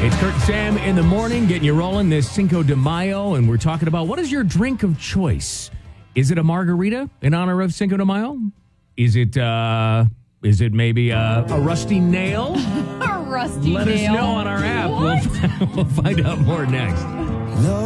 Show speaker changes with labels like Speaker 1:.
Speaker 1: It's Kurt and Sam in the morning, getting you rolling this Cinco de Mayo, and we're talking about what is your drink of choice? Is it a margarita in honor of Cinco de Mayo? Is it maybe a rusty nail?
Speaker 2: A rusty nail.
Speaker 1: Let us know on our app. We'll find out more next.